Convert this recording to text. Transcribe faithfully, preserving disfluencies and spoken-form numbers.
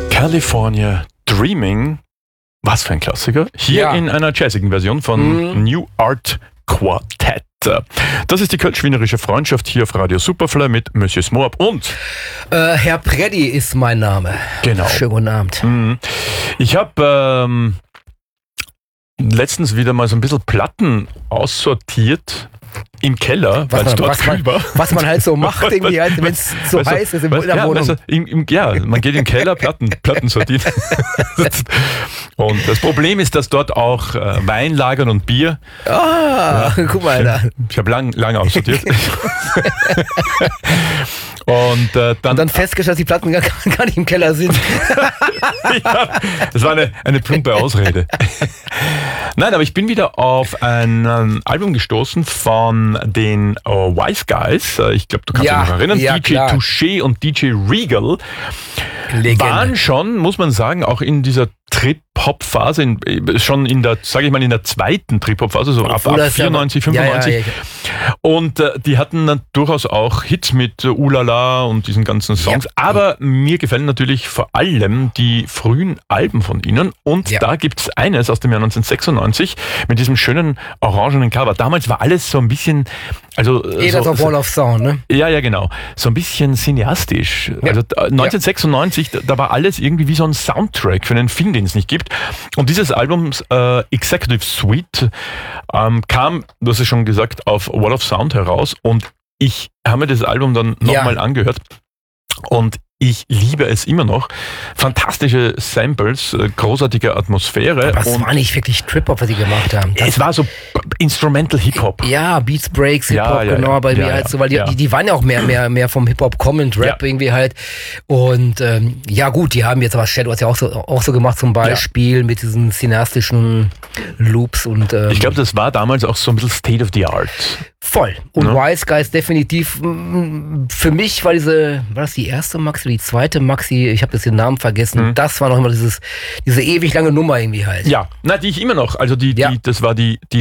California Dreaming, was für ein Klassiker, hier ja. in einer jazzigen Version von mhm. New Art Quartet. Das ist die kölsch-wienerische Freundschaft hier auf Radio Superfly mit Monsieur Smoab und äh, Herr Preddy ist mein Name. Genau. Schönen guten Abend. Mhm. Ich habe ähm, letztens wieder mal so ein bisschen Platten aussortiert im Keller, weil es dort kühl war. Was man halt so macht, irgendwie halt, wenn es so weißt heiß ist in der ja, Wohnung. Weißt du, im, im, ja, man geht in den Keller, Platten, Platten sortieren. Und das Problem ist, dass dort auch äh, Wein lagern und Bier. Ah, ja, guck mal da. Ich habe lang, lange aussortiert. Und, äh, dann, und dann festgestellt, dass die Platten gar, gar nicht im Keller sind. Ja, das war eine, eine plumpe Ausrede. Nein, aber ich bin wieder auf ein ähm, Album gestoßen von den äh, Wise Guys. Äh, ich glaube, du kannst ja, dich noch erinnern. Ja, D J Touché und D J Regal Legende. Waren schon, muss man sagen, auch in dieser Trip-Hop-Phase, in, schon in der, sage ich mal, in der zweiten Trip-Hop-Phase, so ab, ab vierundneunzig, fünfundneunzig. Ja, ja, ja. Und äh, die hatten dann durchaus auch Hits mit äh, Ulala und diesen ganzen Songs. Ja. Aber mir gefallen natürlich vor allem die frühen Alben von ihnen. Und ja. da gibt's eines aus dem Jahr neunzehnhundertsechsundneunzig mit diesem schönen orangenen Cover. Damals war alles so ein bisschen... Also, Jeder so, auf Wall of Sound, ne? Ja, ja, genau. So ein bisschen cineastisch. Ja. Also neunzehnhundertsechsundneunzig, ja. da war alles irgendwie wie so ein Soundtrack für einen Film, den es nicht gibt. Und dieses Album, äh, Executive Suite, ähm, kam, du hast es schon gesagt, auf Wall of Sound heraus. Und ich habe mir das Album dann nochmal ja. angehört. Und ich liebe es immer noch. Fantastische Samples, großartige Atmosphäre. Aber es und war nicht wirklich Trip-Hop, was sie gemacht haben. Das es war so Instrumental Hip-Hop. Ja, Beats, Breaks, Hip-Hop, ja, ja, genau. Ja, bei ja, mir halt ja, so, weil die, ja. die, die waren ja auch mehr, mehr, mehr vom Hip-Hop kommend, Rap ja. irgendwie halt. Und ähm, ja gut, die haben jetzt aber Shadow hat ja auch so, auch so gemacht, zum Beispiel ja. mit diesen cineastischen Loops und ähm, ich glaube, das war damals auch so ein bisschen State of the Art. Voll. Und ja. Wise Guys definitiv für mich war diese, war das die erste Maxi, die zweite Maxi, ich habe jetzt den Namen vergessen, mhm. das war noch immer dieses, diese ewig lange Nummer irgendwie halt. Ja, na, die ich immer noch, also die, die ja. das war die, die